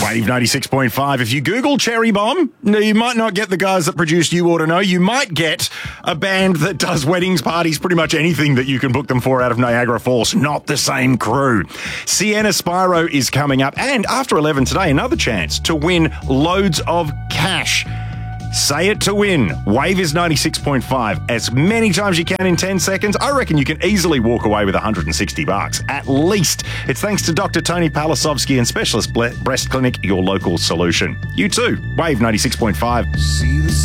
Wave 96.5. If you Google Cherry Bomb, you might not get the guys that produced You Ought to Know. You might get a band that does weddings, parties, pretty much anything that you can book them for out of Niagara Falls. Not the same crew. Sienna Spyro is coming up. And after 11 today, another chance to win loads of cash. Say it to win. Wave is 96.5 as many times you can in 10 seconds. I reckon you can easily walk away with $160 at least. It's thanks to Dr. Tony Palasovsky and Specialist Breast Clinic, your local solution. You too. Wave 96.5. See the